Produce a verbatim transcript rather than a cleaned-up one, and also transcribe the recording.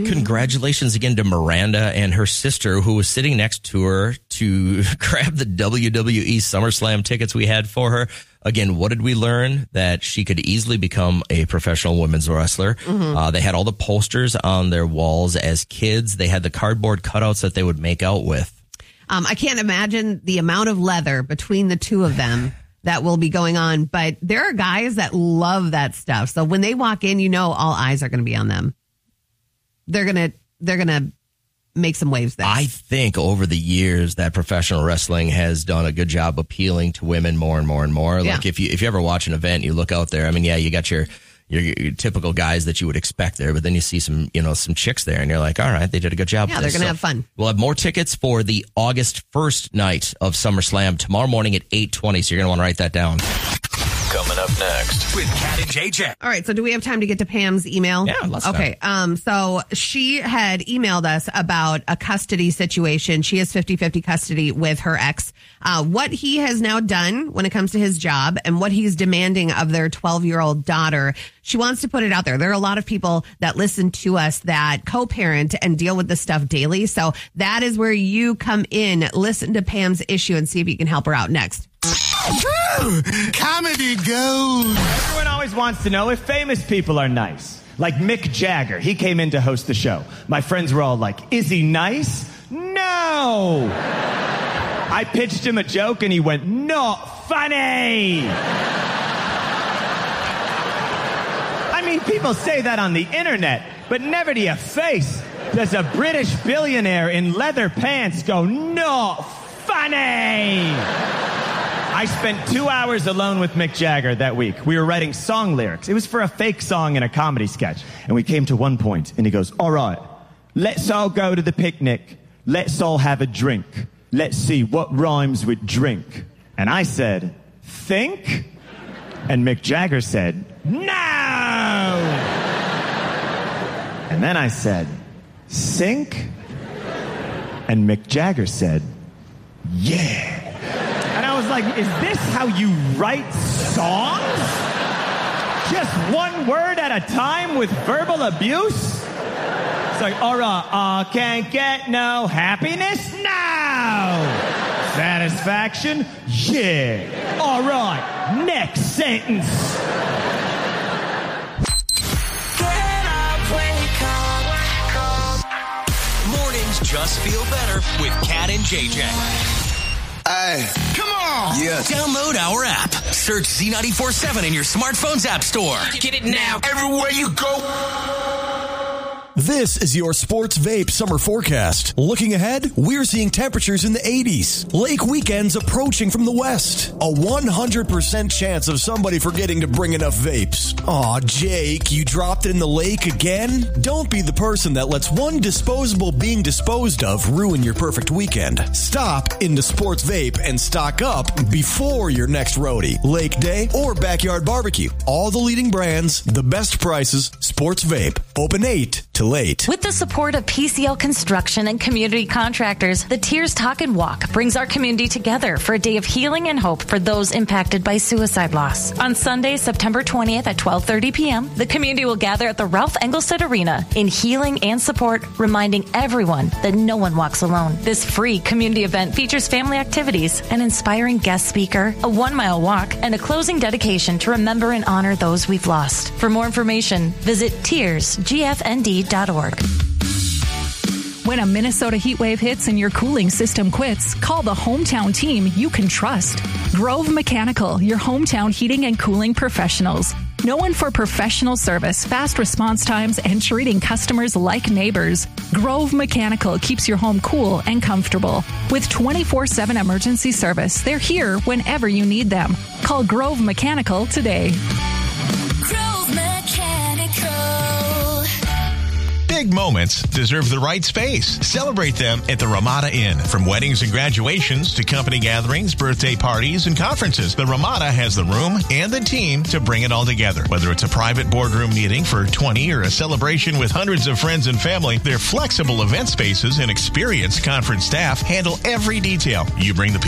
Congratulations again to Miranda and her sister, who was sitting next to her to grab the W W E SummerSlam tickets we had for her. Again, what did we learn? That she could easily become a professional women's wrestler. Mm-hmm. Uh, they had all the posters on their walls as kids. They had the cardboard cutouts that they would make out with. Um, I can't imagine the amount of leather between the two of them that will be going on. But there are guys that love that stuff. So when they walk in, you know all eyes are going to be on them. They're going to they're going to make some waves there. I think over the years that professional wrestling has done a good job appealing to women more and more and more. Yeah. Like if you if you ever watch an event, you look out there. I mean, yeah, you got your, your your typical guys that you would expect there, but then you see some you know some chicks there, and you're like, all right, they did a good job. Yeah, they're going to so have fun. We'll have more tickets for the August first night of SummerSlam tomorrow morning at eight twenty. So you're going to want to write that down. Coming up next with Kat and J J. All right, so do we have time to get to Pam's email? Yeah, let's Okay, um, so she had emailed us about a custody situation. She has fifty-fifty custody with her ex. Uh, what he has now done when it comes to his job and what he's demanding of their twelve-year-old daughter. She wants to put it out there. There are a lot of people that listen to us that co-parent and deal with this stuff daily. So that is where you come in. Listen to Pam's issue and see if you can help her out next. Comedy gold. Everyone always wants to know if famous people are nice. Like Mick Jagger. He came in to host the show. My friends were all like, is he nice? No. I pitched him a joke and he went, not funny. I mean, people say that on the internet, but never to your face. Does a British billionaire in leather pants go, not funny? I spent two hours alone with Mick Jagger that week. We were writing song lyrics. It was for a fake song in a comedy sketch. And we came to one point, and he goes, all right, let's all go to the picnic. Let's all have a drink. Let's see what rhymes with drink. And I said, think? And Mick Jagger said, no! And then I said, sink? And Mick Jagger said, yeah. And I was like, is this how you write songs? Just one word at a time with verbal abuse? It's like, all right, I uh, can't get no happiness now. Satisfaction? Yeah. All right, next sentence. Mornings just feel better with Kat and J J. Hey, come on! Yes. Download our app. Search Z ninety-four seven in your smartphone's app store. Get it now. Everywhere you go. This is your Sports Vape summer forecast. Looking ahead, we're seeing temperatures in the eighties. Lake weekends approaching from the west. A one hundred percent chance of somebody forgetting to bring enough vapes. Aw, Jake, you dropped it in the lake again? Don't be the person that lets one disposable being disposed of ruin your perfect weekend. Stop into Sports Vape and stock up before your next roadie, lake day, or backyard barbecue. All the leading brands, the best prices, Sports Vape. Open eight to late. With the support of P C L Construction and community contractors, the Tears Talk and Walk brings our community together for a day of healing and hope for those impacted by suicide loss. On Sunday, September twentieth at twelve thirty p.m., the community will gather at the Ralph Engelstad Arena in healing and support, reminding everyone that no one walks alone. This free community event features family activities, an inspiring guest speaker, a one-mile walk, and a closing dedication to remember and honor those we've lost. For more information, visit tears g f n d dot org. When a Minnesota heat wave hits and your cooling system quits, call the hometown team you can trust. Grove Mechanical, your hometown heating and cooling professionals. Known for professional service, fast response times, and treating customers like neighbors, Grove Mechanical keeps your home cool and comfortable. With twenty-four seven emergency service, they're here whenever you need them. Call Grove Mechanical today. Grove Mechanical. Big moments deserve the right space. Celebrate them at the Ramada Inn. From weddings and graduations to company gatherings, birthday parties, and conferences, the Ramada has the room and the team to bring it all together. Whether it's a private boardroom meeting for twenty or a celebration with hundreds of friends and family, their flexible event spaces and experienced conference staff handle every detail. You bring the